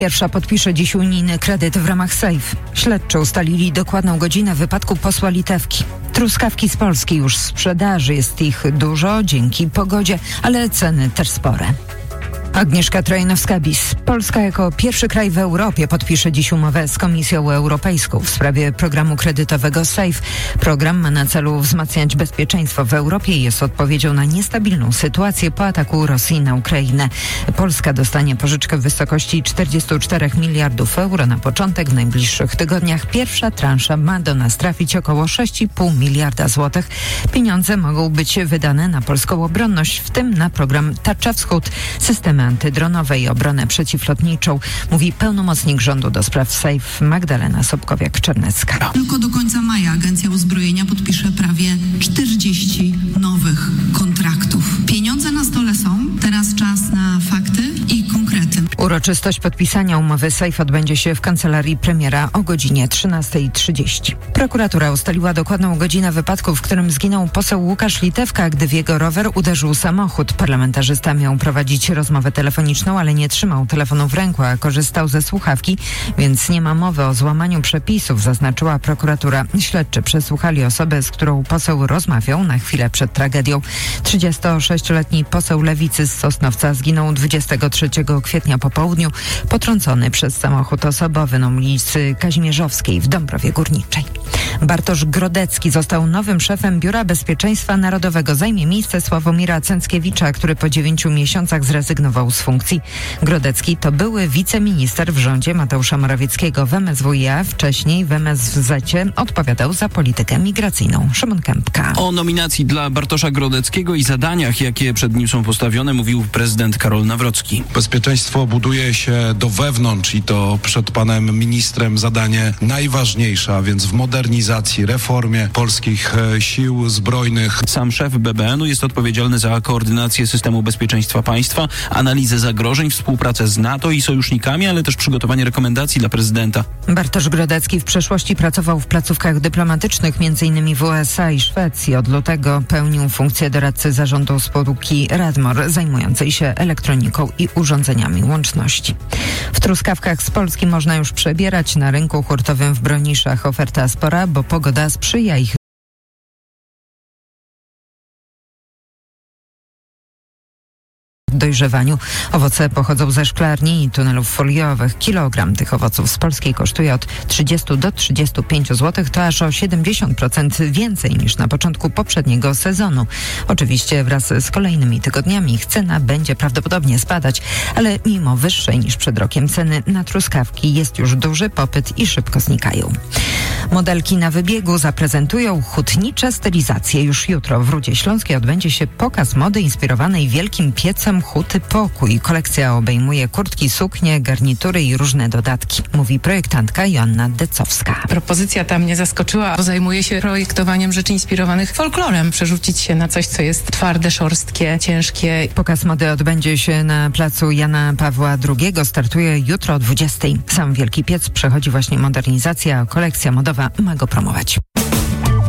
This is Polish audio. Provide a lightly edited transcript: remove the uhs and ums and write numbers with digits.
Pierwsza podpisze dziś unijny kredyt w ramach SAFE. Śledczy ustalili dokładną godzinę wypadku posła Litewki. Truskawki z Polski już w sprzedaży. Jest ich dużo dzięki pogodzie, ale ceny też spore. Agnieszka Trojanowska-Bis. Polska jako pierwszy kraj w Europie podpisze dziś umowę z Komisją Europejską w sprawie programu kredytowego SAFE. Program ma na celu wzmacniać bezpieczeństwo w Europie i jest odpowiedzią na niestabilną sytuację po ataku Rosji na Ukrainę. Polska dostanie pożyczkę w wysokości 44 miliardów euro na początek. W najbliższych tygodniach pierwsza transza ma do nas trafić około 6,5 miliarda złotych. Pieniądze mogą być wydane na polską obronność, w tym na program Tarcza Wschód, systemy antydronowe i obronę przeciwlotniczą, mówi pełnomocnik rządu do spraw SAFE Magdalena Sobkowiak-Czernecka. Tylko do końca maja Agencja Uzbrojenia podpisze prawie 40 nowych kontraktów. Pieniądze na stole są, teraz czas na fakty i konkrety. Uroczystość podpisania umowy SAFE odbędzie się w kancelarii premiera o godzinie 13:30. Prokuratura ustaliła dokładną godzinę wypadku, w którym zginął poseł Łukasz Litewka, gdy w jego rower uderzył samochód. Parlamentarzysta miał prowadzić rozmowę telefoniczną, ale nie trzymał telefonu w ręku, a korzystał ze słuchawki, więc nie ma mowy o złamaniu przepisów, zaznaczyła prokuratura. Śledczy przesłuchali osobę, z którą poseł rozmawiał na chwilę przed tragedią. 36-letni poseł Lewicy z Sosnowca zginął 23 kwietnia po południu, potrącony przez samochód osobowy na ulicy Kazimierzowskiej w Dąbrowie Górniczej. Bartosz Grodecki został nowym szefem Biura Bezpieczeństwa Narodowego. Zajmie miejsce Sławomira Cęckiewicza, który po 9 miesiącach zrezygnował z funkcji. Grodecki to były wiceminister w rządzie Mateusza Morawieckiego w MSWiA. Wcześniej w MSZ-cie odpowiadał za politykę migracyjną. Szymon Kępka. O nominacji dla Bartosza Grodeckiego i zadaniach, jakie przed nim są postawione, mówił prezydent Karol Nawrocki. Bezpieczeństwo buduje się do wewnątrz i to przed panem ministrem zadanie najważniejsze, a więc w modernizacji, reformie polskich sił zbrojnych. Sam szef BBN-u jest odpowiedzialny za koordynację systemu bezpieczeństwa państwa, analizę zagrożeń, współpracę z NATO i sojusznikami, ale też przygotowanie rekomendacji dla prezydenta. Bartosz Grodecki w przeszłości pracował w placówkach dyplomatycznych, m.in. w USA i Szwecji. Od lutego pełnił funkcję doradcy zarządu spółki Radmor, zajmującej się elektroniką i urządzeniami łączności. W truskawkach z Polski można już przebierać. Na rynku hurtowym w Broniszach oferta spora, bo pogoda sprzyja ich dojrzewaniu. Owoce pochodzą ze szklarni i tunelów foliowych. Kilogram tych owoców z Polski kosztuje od 30 do 35 zł. To aż o 70% więcej niż na początku poprzedniego sezonu. Oczywiście wraz z kolejnymi tygodniami ich cena będzie prawdopodobnie spadać, ale mimo wyższej niż przed rokiem ceny na truskawki jest już duży popyt i szybko znikają. Modelki na wybiegu zaprezentują hutnicze stylizacje. Już jutro w Rudzie Śląskiej odbędzie się pokaz mody inspirowanej wielkim piecem Huty Pokój. Kolekcja obejmuje kurtki, suknie, garnitury i różne dodatki, mówi projektantka Joanna Decowska. Propozycja ta mnie zaskoczyła, bo zajmuje się projektowaniem rzeczy inspirowanych folklorem. Przerzucić się na coś, co jest twarde, szorstkie, ciężkie. Pokaz mody odbędzie się na placu Jana Pawła II. Startuje jutro o 20:00. Sam Wielki Piec przechodzi właśnie modernizację, a kolekcja modowa ma go promować.